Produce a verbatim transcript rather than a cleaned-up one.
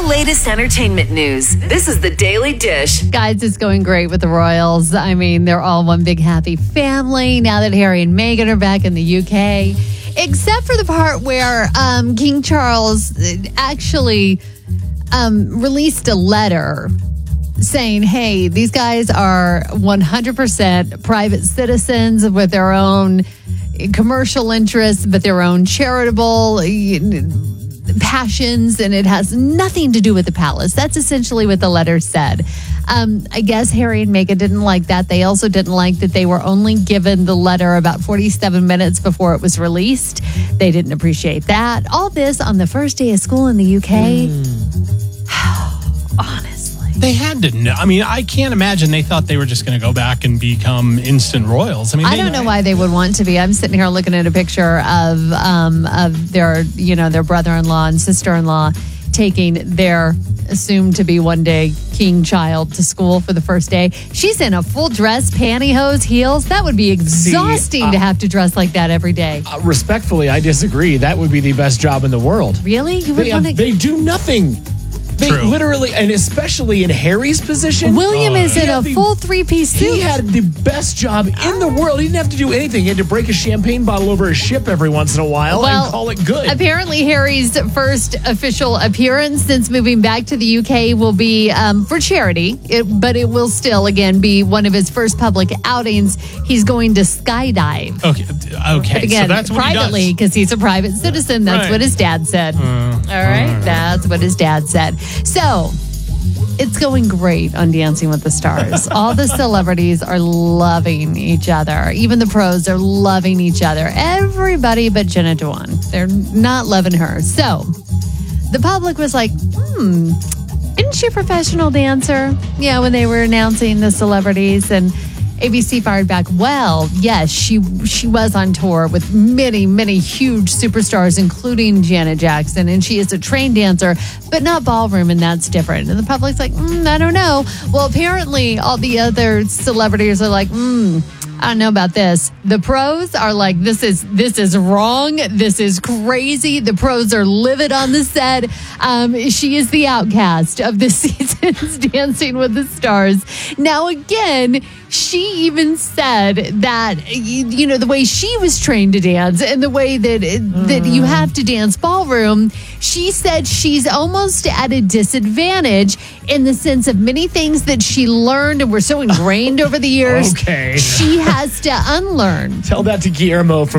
latest entertainment news. This is the Daily Dish. Guys, it's going great with the Royals. I mean, they're all one big happy family now that Harry and Meghan are back in the U K. Except for the part where um, King Charles actually um, released a letter saying, hey, these guys are one hundred percent private citizens with their own commercial interests, but their own charitable passions, and it has nothing to do with the palace. That's essentially what the letter said. Um, I guess Harry and Meghan didn't like that. They also didn't like that they were only given the letter about forty-seven minutes before it was released. They didn't appreciate that. All this on the first day of school in the U K. Mm. Honestly. They had to know. I mean, I can't imagine they thought they were just going to go back and become instant royals. I mean, I don't know why they would want to be. I'm sitting here looking at a picture of um, of their, you know, their brother-in-law and sister-in-law taking their assumed to be one day king child to school for the first day. She's in a full dress, pantyhose, heels. That would be exhausting See, uh, to have to dress like that every day. Uh, respectfully, I disagree. That would be the best job in the world. Really? You would they, want uh, to... they do nothing. They True. literally, and especially in Harry's position. William uh, is in a the, full three-piece suit. He had the best job in the world. He didn't have to do anything. He had to break a champagne bottle over a ship every once in a while well, and call it good. Apparently, Harry's first official appearance since moving back to the U K will be um, for charity, it, but it will still, again, be one of his first public outings. He's going to skydive. Okay, okay. But again, so that's what privately, because he he's a private citizen. That's right. what his dad said. Uh, All right, uh, that's what his dad said. So... it's going great on Dancing with the Stars. All the celebrities are loving each other. Even the pros are loving each other. Everybody but Jenna Dewan. They're not loving her. So the public was like, hmm, isn't she a professional dancer? Yeah, when they were announcing the celebrities, and A B C fired back, well, yes, she she was on tour with many, many huge superstars, including Janet Jackson, and she is a trained dancer, but not ballroom, and that's different. And the public's like, mm, I don't know. Well, apparently all the other celebrities are like, hmm, I don't know about this. The pros are like, this is this is wrong. This is crazy. The pros are livid on the set. Um, she is the outcast of this season's Dancing with the Stars. Now, again, she even said that, you, you know, the way she was trained to dance and the way that mm. that you have to dance ballroom, she said she's almost at a disadvantage in the sense of many things that she learned and were so ingrained over the years. Okay. She has to unlearn. Tell that to Guillermo from